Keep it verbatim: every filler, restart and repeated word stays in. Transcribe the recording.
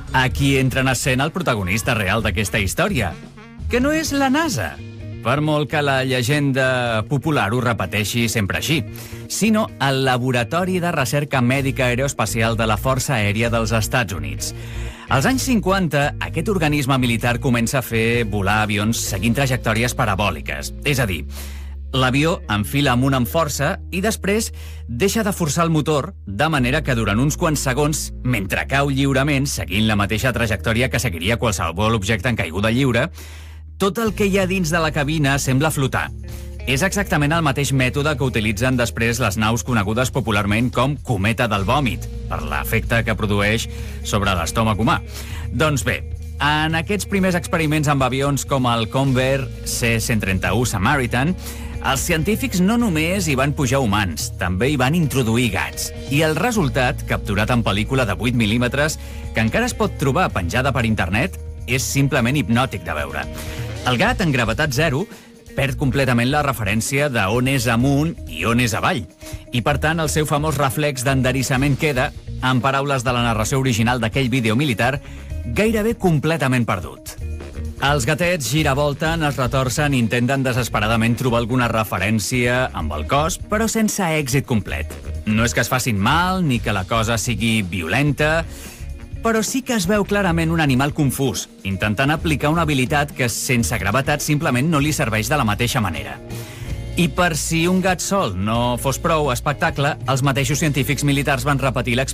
Aquí entra en escena el protagonista real d'aquesta història, que no és la NASA, per molt que la llegenda popular ho repeteixi sempre així, sinó el Laboratori de Recerca Mèdica Aeroespacial de la Força Aèria dels Estats Units. Als anys cinquanta, aquest organisme militar comença a fer volar avions seguint trajectòries parabòliques, és a dir, l'avió enfila amunt amb força i després deixa de forçar el motor, de manera que durant uns quants segons, mentre cau lliurement, seguint la mateixa trajectòria que seguiria qualsevol objecte en caiguda lliure, tot el que hi ha dins de la cabina sembla flotar. És exactament el mateix mètode que utilitzen després les naus conegudes popularment com cometa del vòmit, per l'efecte que produeix sobre l'estómac humà. Doncs bé, en aquests primers experiments amb avions com el Convair C cent trenta-u Samaritan, els científics no només hi van pujar humans, també hi van introduir gats. I el resultat, capturat en pel·lícula de vuit mil·límetres, que encara es pot trobar penjada per internet, és simplement hipnòtic de veure. El gat, en gravetat zero, perd completament la referència d'on és amunt i on és avall. I, per tant, el seu famós reflex d'enderissament queda, en paraules de la narració original d'aquell vídeo militar, gairebé completament perdut. Els gatets giravolten, es retorcen i intenten desesperadament trobar alguna referència amb el cos, però sense èxit complet. No és que es facin mal, ni que la cosa sigui violenta, però sí que es veu clarament un animal confús, intentant aplicar una habilitat que sense gravetat simplement no li serveix de la mateixa manera. I per si un gat sol no fos prou espectacle, els mateixos científics militars van repetir l'experiència